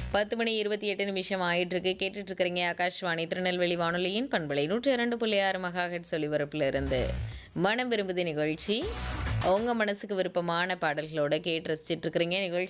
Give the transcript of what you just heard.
10 மணி 28 நிமிஷம் ஆயிட்டிருக்கு. கேட்டுட்டு இருக்கிறீங்க ஆகாஷ்வாணி திருநெல்வேலி வானொலியின் பண்பலை 102.6 மெகாஹெர்ட்ஸ் ஒலிபரப்புல இருந்து மனம் விரும்புதி நிகழ்ச்சி. உங்க மனசுக்கு விருப்பமான பாடல்களோட கேட்டு ரசிச்சிட்டு இருக்கிறீங்க. நிகழ்ச்சி